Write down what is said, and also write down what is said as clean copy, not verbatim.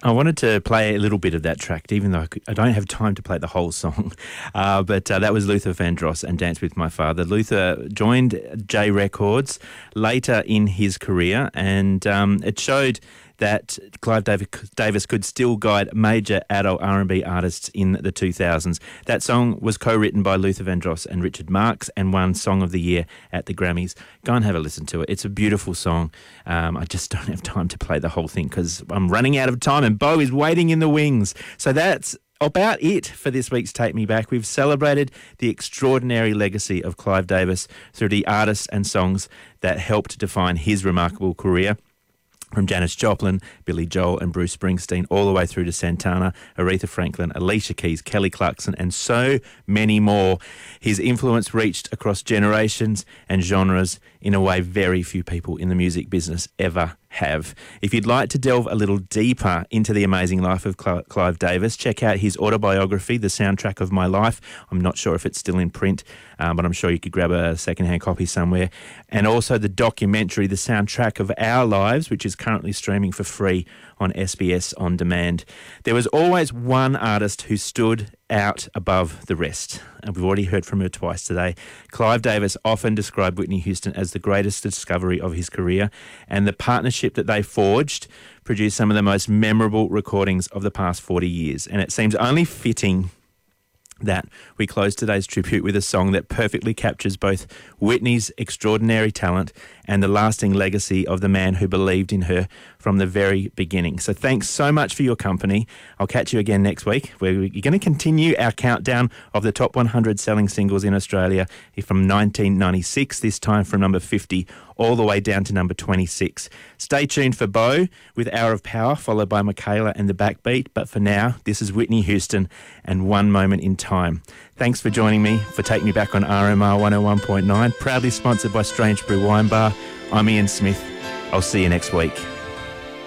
I wanted to play a little bit of that track, even though I don't have time to play the whole song. But that was Luther Vandross and Dance With My Father. Luther joined J Records later in his career, and it showed that Clive Davis could still guide major adult R&B artists in the 2000s. That song was co-written by Luther Vandross and Richard Marx and won Song of the Year at the Grammys. Go and have a listen to it. It's a beautiful song. I just don't have time to play the whole thing because I'm running out of time and Bo is waiting in the wings. So that's about it for this week's Take Me Back. We've celebrated the extraordinary legacy of Clive Davis through the artists and songs that helped define his remarkable career. From Janis Joplin, Billy Joel and Bruce Springsteen, all the way through to Santana, Aretha Franklin, Alicia Keys, Kelly Clarkson, and so many more. His influence reached across generations and genres in a way very few people in the music business ever have. If you'd like to delve a little deeper into the amazing life of Clive Davis, check out his autobiography, The Soundtrack of My Life. I'm not sure if it's still in print, but I'm sure you could grab a secondhand copy somewhere. And also the documentary, The Soundtrack of Our Lives, which is currently streaming for free on SBS On Demand. There was always one artist who stood out above the rest, and we've already heard from her twice today. Clive Davis often described Whitney Houston as the greatest discovery of his career, and the partnership that they forged produced some of the most memorable recordings of the past 40 years. And it seems only fitting that we close today's tribute with a song that perfectly captures both Whitney's extraordinary talent and the lasting legacy of the man who believed in her from the very beginning. So thanks so much for your company. I'll catch you again next week, where we're going to continue our countdown of the top 100 selling singles in Australia from 1996, this time from number 50 all the way down to number 26. Stay tuned for Bo with Hour of Power, followed by Michaela and the Backbeat. But for now, this is Whitney Houston and One Moment in Time. Thanks for joining me for Take Me Back on RMR 101.9, proudly sponsored by Strange Brew Wine Bar. I'm Ian Smith. I'll see you next week.